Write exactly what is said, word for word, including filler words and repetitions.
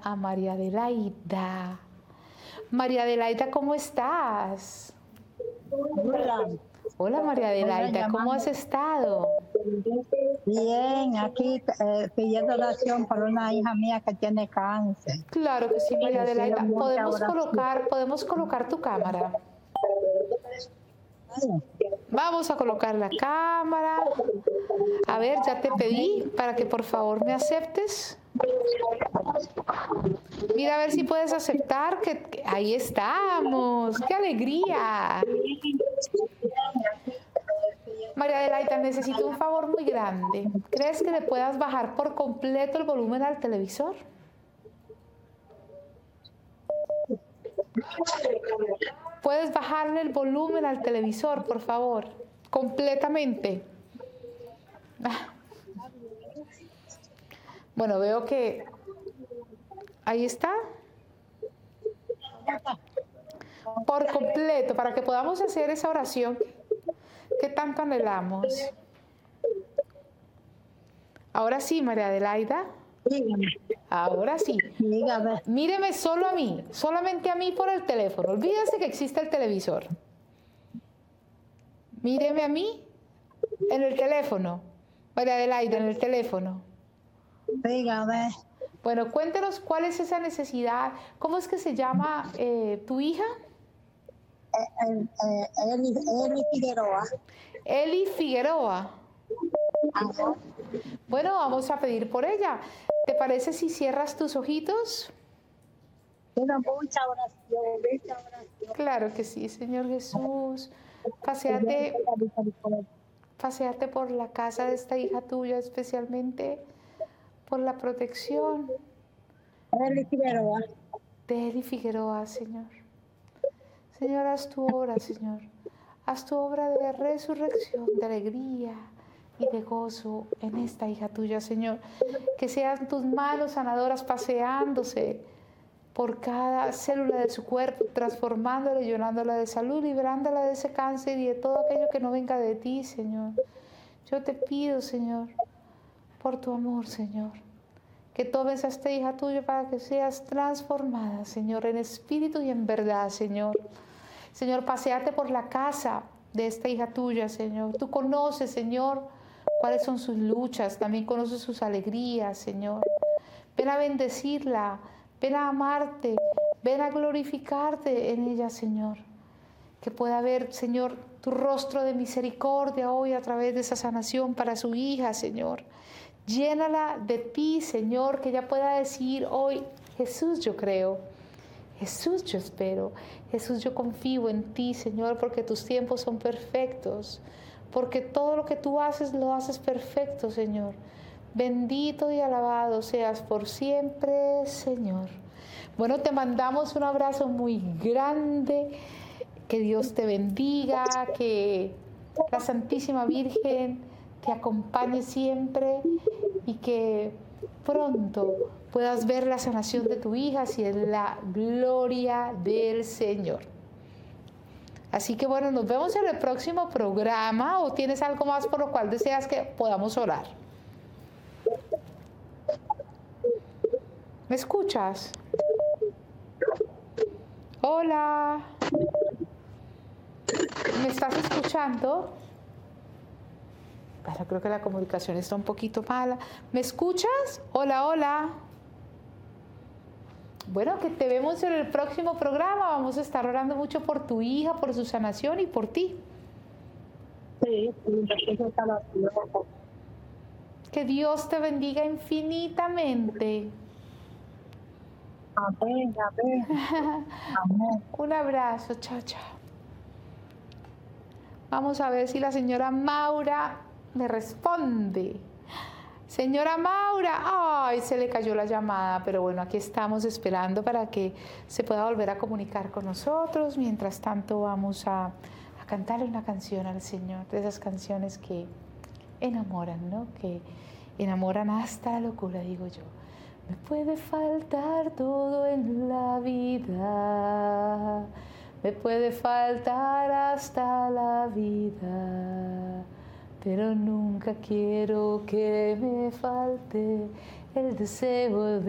a María Adelaida. María Adelaida, ¿cómo estás? Hola. Hola María Adelaida, Hola, ¿cómo has estado? Bien, aquí eh, pidiendo oración por una hija mía que tiene cáncer. Claro que sí, María Le pido Adelaida. mucha Podemos oración. colocar, podemos colocar tu cámara. Vamos a colocar la cámara. A ver, ya te pedí para que por favor me aceptes. Mira a ver si puedes aceptar que, que ahí estamos. ¡Qué alegría! María Adelaida, necesito un favor muy grande. ¿Crees que le puedas bajar por completo el volumen al televisor? ¿Puedes bajarle el volumen al televisor, por favor? Completamente. Ah. Bueno, veo que ahí está. Por completo, para que podamos hacer esa oración que tanto anhelamos. Ahora sí, María Adelaida. Dígame, Ahora sí. dígame. Míreme solo a mí, solamente a mí por el teléfono. Olvídese que existe el televisor. Míreme a mí en el teléfono. María Adelaida, en el teléfono. Dígame. Bueno, cuéntenos cuál es esa necesidad. ¿Cómo es que se llama eh, tu hija? Eh, eh, eh, Eli, Eli Figueroa. Eli Figueroa. Ajá. Bueno, vamos a pedir por ella. ¿Te parece si cierras tus ojitos? Pido mucha oración, mucha oración. Claro que sí, Señor Jesús. Paseate, paseate por la casa de esta hija tuya, especialmente por la protección Eli Figueroa. de Eli Figueroa, Señor. Señor, haz tu obra, Señor. Haz tu obra de resurrección, de alegría y de gozo en esta hija tuya, Señor. Que sean tus manos sanadoras paseándose por cada célula de su cuerpo, transformándola y llenándola de salud, librándola de ese cáncer y de todo aquello que no venga de ti, Señor. Yo te pido, Señor, por tu amor, Señor, que tomes a esta hija tuya para que seas transformada, Señor, en espíritu y en verdad, Señor. Señor, paseate por la casa de esta hija tuya, Señor. Tú conoces, Señor, cuáles son sus luchas, también conoces sus alegrías, Señor. Ven a bendecirla, ven a amarte, ven a glorificarte en ella, Señor. Que pueda ver, Señor, tu rostro de misericordia hoy a través de esa sanación para su hija, Señor. Llénala de ti, Señor, que ella pueda decir hoy, Jesús, yo creo. Jesús, yo espero. Jesús, yo confío en ti, Señor, porque tus tiempos son perfectos. Porque todo lo que tú haces, lo haces perfecto, Señor. Bendito y alabado seas por siempre, Señor. Bueno, te mandamos un abrazo muy grande. Que Dios te bendiga, que la Santísima Virgen te acompañe siempre y que pronto puedas ver la sanación de tu hija si es la gloria del Señor. Así que bueno, nos vemos en el próximo programa. ¿O tienes algo más por lo cual deseas que podamos orar? ¿Me escuchas? Hola. ¿Me estás escuchando? Bueno, creo que la comunicación está un poquito mala. ¿Me escuchas? Hola, hola. Bueno, que te vemos en el próximo programa. Vamos a estar orando mucho por tu hija, por su sanación y por ti. Sí, eso está vacío. Que Dios te bendiga infinitamente. Amén, amén. Amén. Un abrazo, chao, chao. Vamos a ver si la señora Maura me responde. Señora Maura, ay, se le cayó la llamada, pero bueno, aquí estamos esperando para que se pueda volver a comunicar con nosotros. Mientras tanto, vamos a, a cantarle una canción al Señor, de esas canciones que enamoran, ¿no? Que enamoran hasta la locura, digo yo. Me puede faltar todo en la vida, me puede faltar hasta la vida, pero nunca quiero que me falte el deseo de